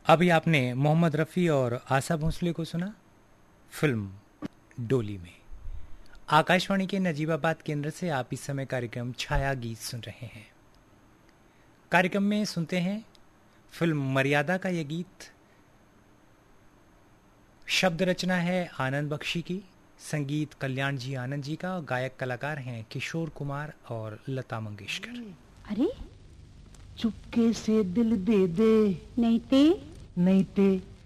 अभी आपने मोहम्मद रफ़ी और आशा भोसले को सुना फिल्म डोली में। आकाशवाणी के नजीबाबाद केंद्र से आप इस समय कार्यक्रम छाया गीत सुन रहे हैं। कार्यक्रम में सुनते हैं फिल्म मर्यादा का ये गीत। शब्द रचना है आनंद बख्शी की, संगीत कल्याण जी आनंद जी का, और गायक कलाकार हैं किशोर कुमार और लता मंगेशकर। अरे चुपके से दिल दे दे, नहीं ते नहीं ते